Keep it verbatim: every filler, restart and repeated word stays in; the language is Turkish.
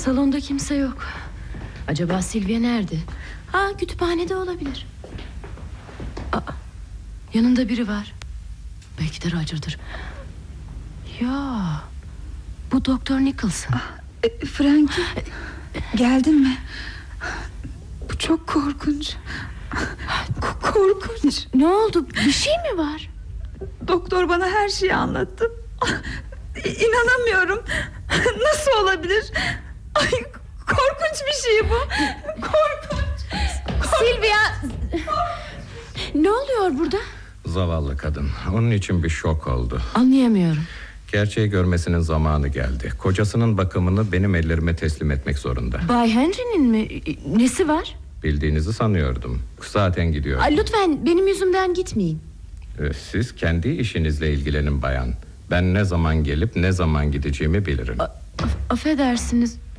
Salonda kimse yok. Acaba Silvia nerede? Ha, kütüphanede olabilir. Aa, yanında biri var. Belki de Roger'dır. Ya, bu Doktor Nicholson. ah, e, Frankie, geldin mi? Bu çok korkunç. K- Korkunç. Ne oldu, bir şey mi var? Doktor bana her şeyi anlattı. İnanamıyorum. Nasıl olabilir? Ay, korkunç bir şey bu. Korkunç. Silvia, ne oluyor burada? Zavallı kadın, onun için bir şok oldu. Anlayamıyorum. Gerçeği görmesinin zamanı geldi. Kocasının bakımını benim ellerime teslim etmek zorunda. Bay Henry'nin mi? Nesi var? Bildiğinizi sanıyordum. Zaten gidiyor. Ay, lütfen benim yüzümden gitmeyin. Siz kendi işinizle ilgilenin bayan. Ben ne zaman gelip ne zaman gideceğimi bilirim. A- affedersiniz.